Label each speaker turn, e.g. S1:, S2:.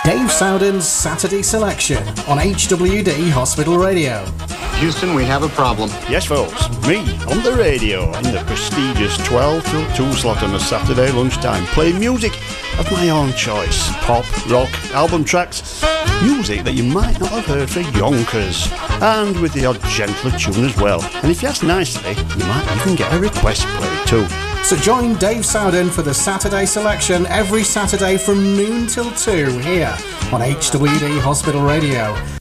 S1: Dave Sowden's Saturday Selection on HWD Hospital Radio.
S2: Houston, we have a problem.
S3: Yes, folks, me on the radio in the prestigious 12 till 2 slot on a Saturday lunchtime, playing music of my own choice. Pop, rock, album tracks, music that you might not have heard for yonkers, and with the odd gentler tune as well. And if you ask nicely, you might even get a request played too.
S1: So join Dave Sowden for the Saturday Selection every Saturday from noon till 2 here on HWD Hospital Radio.